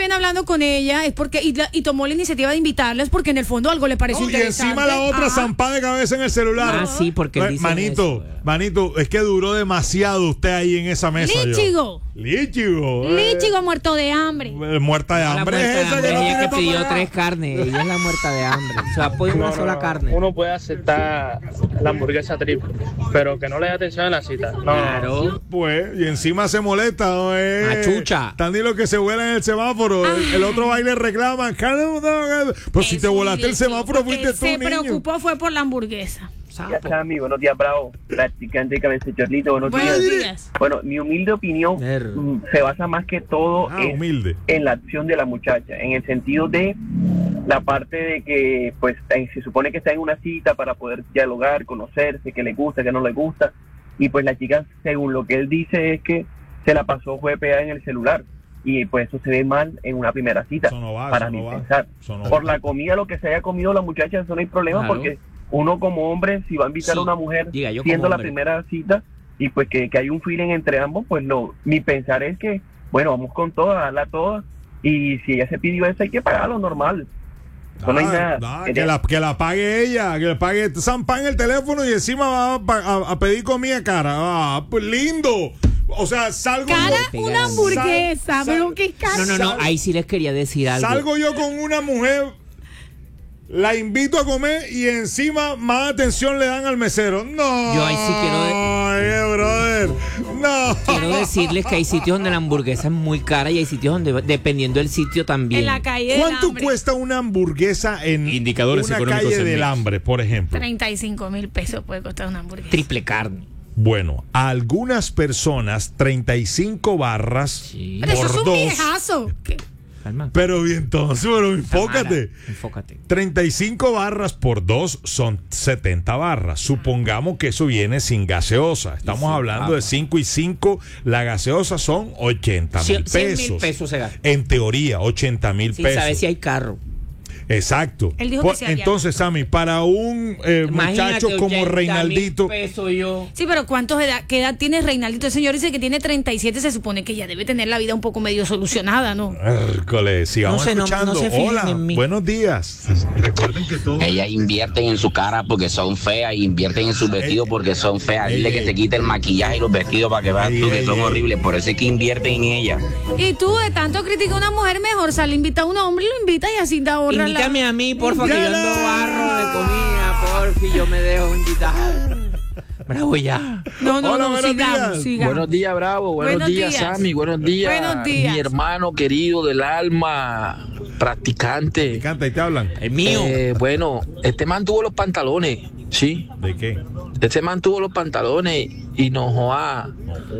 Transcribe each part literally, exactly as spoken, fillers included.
bien hablando con ella es porque y, la, y tomó la iniciativa de invitarles porque en el fondo algo le pareció No, y interesante. encima la otra Ah. zampada de cabeza en el celular. Ah, sí, porque Eh, dicen manito, eso. manito, es que duró demasiado usted ahí en esa mesa. yo. Líchigo. Líchigo. eh. Líchigo muerto de hambre. Eh, Muerta de La hambre muerta es de esa hambre, que no ella tiene que para pidió pagar. tres carnes. Ella es la muerta de hambre. Se va a poner una No, sola no, carne. Uno puede aceptar la hamburguesa triple, pero que no le dé atención en la cita. No, Claro. Pues, y encima se molesta, ¿no? Eh, Machucha. Tan ni lo que se vuela en el semáforo. El, el otro baile reclama. Pues si te Eso, volaste el Líchigo, semáforo, porque fuiste tú, se niño. preocupó fue por la hamburguesa. Ya, Sammy, buenos días, Bravo. Practicante cabeza chorlito, buenos, Buenos días. días. Bueno, mi humilde opinión Ver. mm, se basa más que todo Ah, es humilde. en la acción de la muchacha, en el sentido de la parte de que pues eh, se supone que está en una cita para poder dialogar, conocerse, qué le gusta, qué no le gusta, y pues la chica, según lo que él dice, es que se la pasó fue pegada en el celular, y pues eso se ve mal en una primera cita, Eso no va, para eso mi no va, pensar. eso no Por va. la comida, lo que se haya comido la muchacha, eso no hay problema, Claro. porque uno como hombre, si va a invitar Sí, a una mujer, diga, yo como siendo la hombre. primera cita, y pues que, que hay un feeling entre ambos, pues no, mi pensar es que, bueno, vamos con todas, darla todas, y si ella se pidió eso, hay que pagarlo normal. Eso no hay Ah, nada. nah, Eh, que, la, que la pague ella, que le pague Zampa en el teléfono y encima va a, pa- a- a pedir comida cara. Ah, pues lindo. O sea, salgo Cara, yo, una hamburguesa, Sal- pero sal- qué cara. No, no, no. Ahí sí les quería decir algo. salgo yo con una mujer, la invito a comer y encima más atención le dan al mesero. No. Yo ahí sí quiero de- Ay, brother. No. Quiero decirles que hay sitios donde la hamburguesa es muy cara y hay sitios donde, dependiendo del sitio también. En la calle del ¿Cuánto hambre. cuesta una hamburguesa en Indicadores una económicos calle en del Mix. hambre, por ejemplo? treinta y cinco mil pesos puede costar una hamburguesa. Triple carne. Bueno, a algunas personas treinta y cinco barras Sí. Pero eso por es un dos. viejazo. ¿Qué? Calma. Pero y entonces, bueno, enfócate. Tamara, enfócate. treinta y cinco barras por dos son setenta barras. Supongamos que eso viene sin gaseosa. Estamos Y sin hablando de papa. cinco y cinco. La gaseosa son ochenta mil Cien- cien mil pesos. pesos se gasta. En teoría, ochenta mil Sin pesos. saber si hay carro. Exacto. Él dijo Por- que sí había. entonces, Sammy, para un eh, muchacho como ochenta mil Reinaldito. pesos yo. Sí, pero ¿cuántos edad, qué edad tiene Reinaldito? El señor dice que tiene treinta y siete, se supone que ya debe tener la vida un poco medio solucionada, ¿no? Hércules, sigamos No se- no- escuchando. no se fijen Hola, en mí. buenos días. Recuerden que todo. Ellas invierten en su cara porque son feas y invierten en sus vestidos porque son feas. Dile que se quite el maquillaje y los vestidos para que vean Ey, tú que ey, son ey. horribles. Por eso es que invierten en ellas. Y tú, de tanto criticar a una mujer, mejor sale, invita a un hombre, lo invita y así te ahorras la... Invítame a mí, porfa, que yo ando ¡Yala! barro de comida, porfi, yo me dejo invitar. Bravo ya. No, no, Hola, no, buenos sigamos, días. sigamos. Buenos días, Bravo. Buenos, Buenos días, días. Sammy. Buenos días, Buenos días. mi hermano querido del alma, practicante. Me canta y te hablan. El mío. Eh, bueno, este man tuvo los pantalones, ¿sí? ¿De qué? Este man tuvo los pantalones y no joda.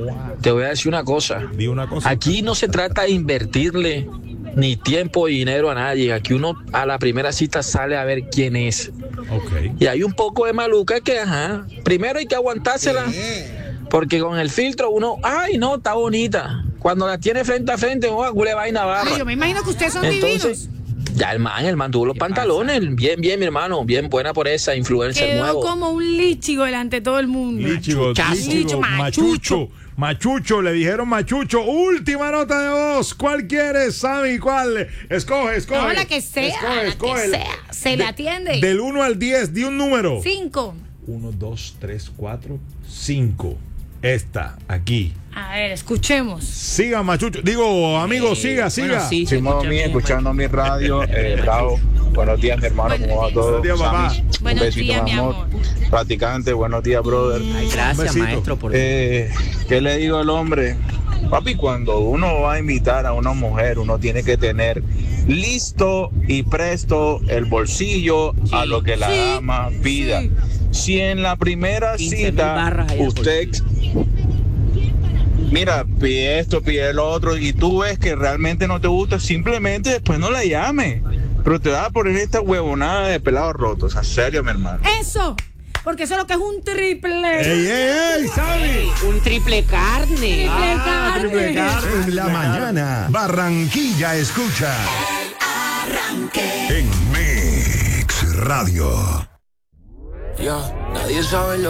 Te voy a decir una cosa. Di una cosa. Aquí no se trata de invertirle ni tiempo y dinero a nadie. Aquí uno a la primera cita sale a ver quién es. Ok. Y hay un poco de maluca que, ajá, primero hay que aguantársela, porque con el filtro uno, ay, no, está bonita. Cuando la tiene frente a frente, oh, cule vaina barra. Ay, yo me imagino que ustedes son Entonces, divinos. ya el man, el man tuvo los pantalones. Bien, bien, mi hermano. Bien buena por esa influencer Quedó nuevo. como un líchigo delante de todo el mundo. Líchigo, Machuchazo. líchigo, Machucho. machucho, machucho, le dijeron machucho. Última nota de voz. ¿Cuál quieres, Sammy? ¿Cuál? Escoge, escoge. No, la que sea, Escoge, la escoge. que sea. Se le atiende. Del uno al diez, di un número. Cinco. uno, dos, tres, cuatro, cinco. Esta, aquí. A ver, escuchemos. Siga, machucho. Digo, amigo, Eh, siga, siga. bueno, sí, se Simón escucha mí, bien, escuchando mi radio, eh, Bravo. Buenos días, mi hermano, Buenos ¿cómo va días. todo? Buenos días, papá. Sammy, un Buenos besito, días, mi mi amor. amor. Practicante, buenos días, brother. Ay, Un gracias, besito. maestro, por Eh, ¿Qué le digo al hombre? Papi, cuando uno va a invitar a una mujer, uno tiene que tener listo y presto el bolsillo a lo que la Sí, dama pida. sí. Si en la primera quince mil cita barras ahí en el usted, mira, pide esto, pide lo otro, y tú ves que realmente no te gusta, simplemente después no la llame. Pero te vas a poner esta huevonada de pelados rotos, en serio, mi hermano. Eso. Porque eso es lo que es un triple. ¡Ey, ey, ey, Sammy! Un triple carne. Triple Ah, carne. triple carne. En la mañana, Barranquilla escucha. En Mix Radio. Ya, nadie sabe lo